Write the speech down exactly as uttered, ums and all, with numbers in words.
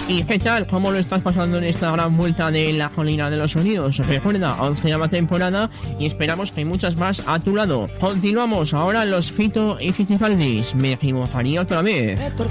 ¿Y qué tal? ¿Cómo lo estás pasando en esta gran vuelta de la colina de los sonidos? Recuerda, onceava temporada y esperamos que hay muchas más a tu lado. Continuamos ahora los Fito y Fitipaldis. Me equivocaría otra vez.